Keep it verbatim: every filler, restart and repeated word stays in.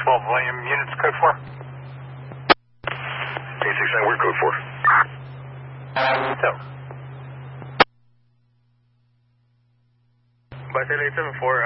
twelve William, units code four. eight six nine, where code four? So. By eight seven four.